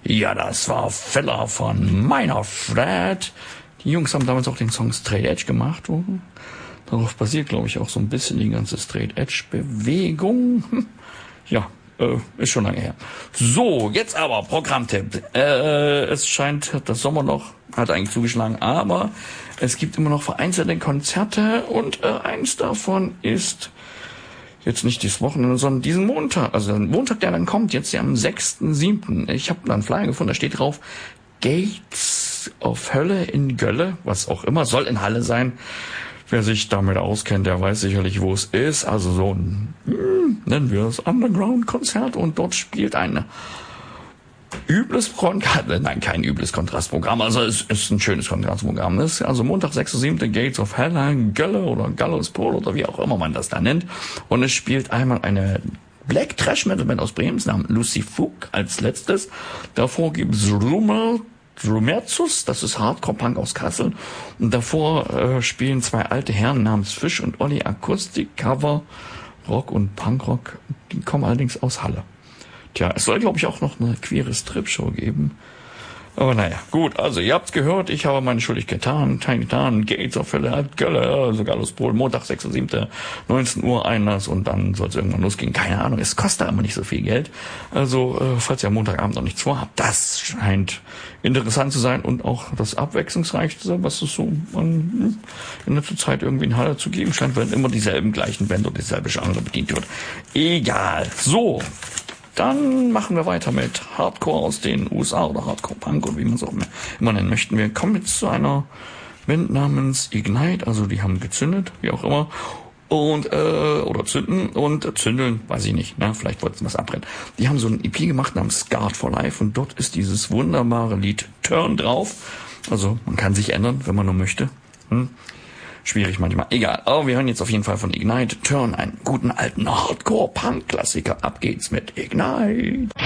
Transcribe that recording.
Ja, das war Filler von Minor Threat. Die Jungs haben damals auch den Song Straight Edge gemacht. Darauf basiert, glaube ich, auch so ein bisschen die ganze Straight Edge Bewegung. Ja, ist schon lange her. So, jetzt aber Programmtipp. Es scheint, das Sommerloch hat eigentlich zugeschlagen, aber es gibt immer noch vereinzelte Konzerte und eins davon ist jetzt nicht dieses Wochenende, sondern diesen Montag. Also den Montag, der dann kommt, jetzt ja am 6.7. Ich habe da einen Flyer gefunden, da steht drauf Gates of Hölle in Gölle, was auch immer, soll in Halle sein. Wer sich damit auskennt, der weiß sicherlich, wo es ist. Also so ein, nennen wir es, Underground-Konzert. Und dort spielt ein kein übles Kontrastprogramm. Also es ist ein schönes Kontrastprogramm. Das ist also Montag, 6.7. Gates of Hell, Gölle oder Gallows Pole oder wie auch immer man das da nennt. Und es spielt einmal eine Black Trash Metal Band aus Bremen namens Lucy Fook als letztes. Davor gibt es Rumerzus, das ist Hardcore-Punk aus Kassel. Und davor spielen zwei alte Herren namens Fisch und Olli Akustik, Cover, Rock und Punkrock. Die kommen allerdings aus Halle. Tja, es soll, glaube ich, auch noch eine queere Strip-Show geben. Aber naja, gut, also ihr habt's gehört, ich habe meine Schuldigkeit getan, Gates of Hell, Gölle, also Gallows Pole, Montag, 6.7., 19 Uhr Einlass und dann soll es irgendwann losgehen. Keine Ahnung, es kostet immer nicht so viel Geld. Also, falls ihr am Montagabend noch nichts vorhabt, das scheint interessant zu sein und auch das Abwechslungsreichste, was es so in letzter Zeit irgendwie in Halle zu geben scheint, weil immer dieselben gleichen Band oder dieselbe Genre bedient wird. Egal. So. Dann machen wir weiter mit Hardcore aus den USA oder Hardcore Punk oder wie man es auch immer nennen möchten. Wir kommen jetzt zu einer Band namens Ignite, also die haben gezündet, wie auch immer, und oder zünden und zündeln, weiß ich nicht, ne? Vielleicht wollten sie was abbrennen. Die haben so ein EP gemacht namens Scarred for Life und dort ist dieses wunderbare Lied Turn drauf. Also man kann sich ändern, wenn man nur möchte. Schwierig manchmal. Egal. Aber wir hören jetzt auf jeden Fall von Ignite Turn, einen guten alten Hardcore-Punk-Klassiker. Ab geht's mit Ignite.